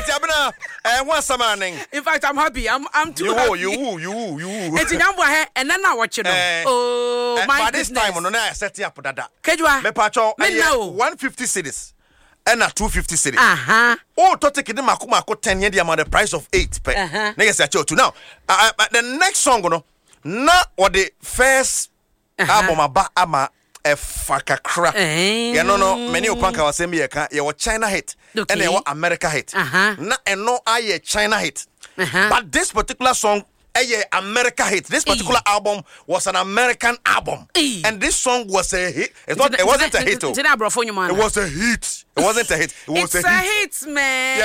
Abena, what's some morning? In fact, I'm happy. I'm too happy. You. It's in Yambo and then I watch it. Oh, my this time on I set up that. Kejua, me pacho, 150 cedis. And a 250 cedis. Oh, to take the Mako 10 year the amount the price of 8 per. Next I to now. The next song, no, not or the first album about ama a fakakra. You know, many of Panka was saying, you China hit and you America hit. Not and no, I China hit. But this particular song, America hit. This particular album was an American album, and this song was a hit. It wasn't a hit. It was a hit. It wasn't a hit. It was a hit, man.